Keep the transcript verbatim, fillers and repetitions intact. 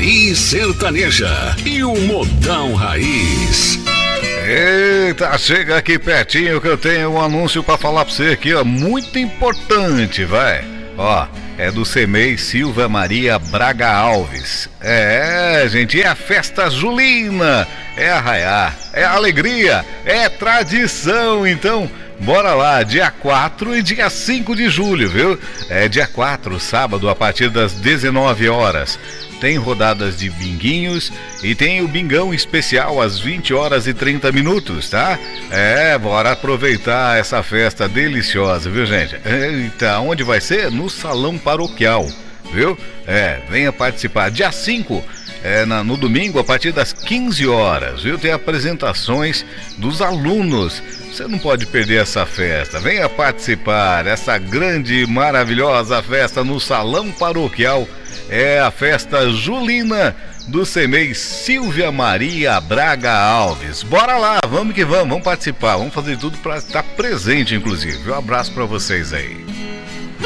Raiz Sertaneja e o Modão Raiz. Eita, chega aqui pertinho que eu tenho um anúncio pra falar pra você aqui, ó, muito importante, vai. Ó, é do CEMEI Silvia Maria Braga Alves. É, gente, é a festa julina, é arraiar, é alegria, é tradição, então bora lá, dia quatro e dia cinco de julho, viu? É dia quatro, sábado, a partir das dezenove horas. Tem rodadas de binguinhos e tem o bingão especial às vinte horas e trinta minutos, tá? É, bora aproveitar essa festa deliciosa, viu, gente? Eita, onde vai ser? No Salão Paroquial, viu? É, venha participar. Dia cinco, é, na, no domingo, a partir das quinze horas, viu? Tem apresentações dos alunos. Você não pode perder essa festa. Venha participar dessa grande, maravilhosa festa no Salão Paroquial. É a festa julina do CEMEI Silvia Maria Braga Alves. Bora lá, vamos que vamos, vamos participar, vamos fazer tudo para estar presente, inclusive. Um abraço para vocês aí.